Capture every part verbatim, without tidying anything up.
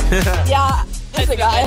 Ja, ist egal.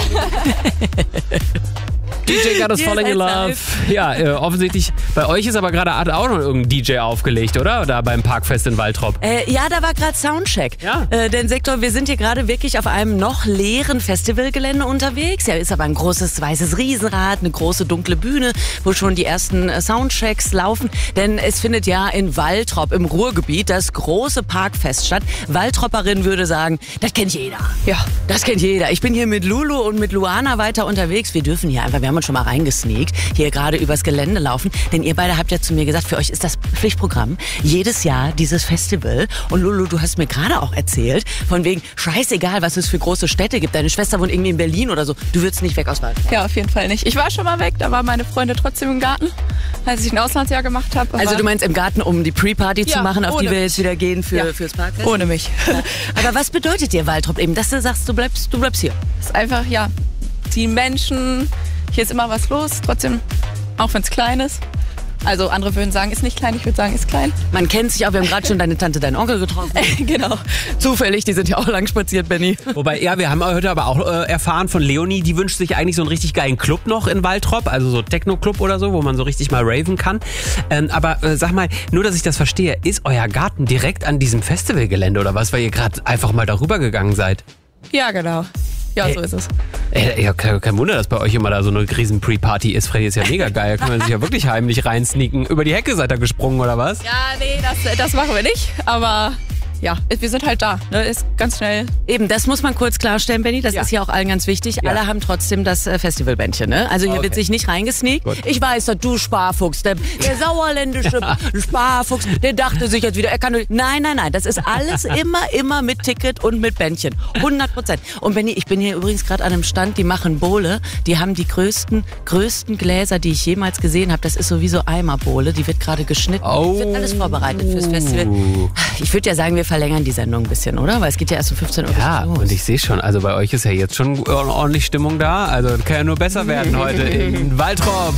D J Got Us Falling in Love. Ja, äh, offensichtlich, bei euch ist aber gerade auch noch irgendein D J aufgelegt, oder? Oder beim Parkfest in Waltrop? Äh, ja, da war gerade Soundcheck. Ja. Äh, denn Sektor, wir sind hier gerade wirklich auf einem noch leeren Festivalgelände unterwegs. Ja, ist aber ein großes weißes Riesenrad, eine große dunkle Bühne, wo schon die ersten äh, Soundchecks laufen. Denn es findet ja in Waltrop im Ruhrgebiet das große Parkfest statt. Waltropperin würde sagen, das kennt jeder. Ja, das kennt jeder. Ich bin hier mit Lulu und mit Luana weiter unterwegs. Wir dürfen hier einfach, wir haben schon mal reingesneakt, hier gerade übers Gelände laufen, denn ihr beide habt ja zu mir gesagt, für euch ist das Pflichtprogramm, jedes Jahr dieses Festival. Und Lulu, du hast mir gerade auch erzählt, von wegen, scheißegal, was es für große Städte gibt, deine Schwester wohnt irgendwie in Berlin oder so, du würdest nicht weg aus Waltrop. Ja, auf jeden Fall nicht. Ich war schon mal weg, da waren meine Freunde trotzdem im Garten, als ich ein Auslandsjahr gemacht habe. Also du meinst im Garten, um die Pre-Party Ja, zu machen, auf die ohne wir jetzt wieder gehen für, Ja. fürs Parkfest? Ohne mich. Ja. Aber was bedeutet dir Waltrop eben, dass du sagst, du bleibst, du bleibst hier? Es ist einfach, ja, die Menschen, hier ist immer was los, trotzdem, auch wenn es klein ist. Also andere würden sagen, ist nicht klein, ich würde sagen, ist klein. Man kennt sich auch, wir haben gerade schon deine Tante, deinen Onkel getroffen. Genau. Zufällig, die sind ja auch lang spaziert, Benni. Wobei, ja, wir haben heute aber auch äh, erfahren von Leonie, die wünscht sich eigentlich so einen richtig geilen Club noch in Waltrop, also so Techno-Club oder so, wo man so richtig mal raven kann. Ähm, aber äh, sag mal, nur dass ich das verstehe, ist euer Garten direkt an diesem Festivalgelände oder was, weil ihr gerade einfach mal darüber gegangen seid? Ja, genau. Ja, Ey. so ist es. Ey, ja, kein, kein Wunder, dass bei euch immer da so eine riesen Pre-Party ist. Freddy, ist ja mega geil. Kann man sich ja wirklich heimlich reinsneaken. Über die Hecke seid ihr gesprungen, oder was? Ja, nee, das, das machen wir nicht, aber ja, wir sind halt da, ne? Ist ganz schnell. Eben, das muss man kurz klarstellen, Benni. Das Ja. ist ja auch allen ganz wichtig. Ja. Alle haben trotzdem das äh, Festivalbändchen, ne? Also hier Okay. wird sich nicht reingesneakt. Gut. Ich weiß, dass du Sparfuchs, der, der sauerländische Sparfuchs, der dachte sich jetzt wieder, er kann... Nein, nein, nein, das ist alles immer, immer mit Ticket und mit Bändchen. hundert Prozent. Und Benni, ich bin hier übrigens gerade an einem Stand, die machen Bowle. Die haben die größten, größten Gläser, die ich jemals gesehen habe. Das ist sowieso Eimerbowle. Die wird gerade geschnitten. Oh. Wird alles vorbereitet fürs Festival. Ich würde ja sagen, wir verlängern die Sendung ein bisschen, oder? Weil es geht ja erst um fünfzehn Uhr Ja, los. und ich sehe schon, also bei euch ist ja jetzt schon ordentlich Stimmung da. Also kann ja nur besser werden heute in Waltrop.